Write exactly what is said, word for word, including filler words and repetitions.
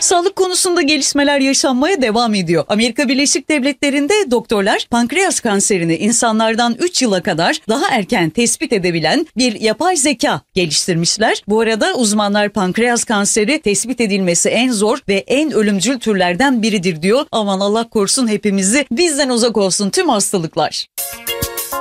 Sağlık konusunda gelişmeler yaşanmaya devam ediyor. Amerika Birleşik Devletleri'nde doktorlar pankreas kanserini insanlardan üç yıla kadar daha erken tespit edebilen bir yapay zeka geliştirmişler. Bu arada uzmanlar pankreas kanseri tespit edilmesi en zor ve en ölümcül türlerden biridir diyor. Aman Allah korusun hepimizi, bizden uzak olsun tüm hastalıklar.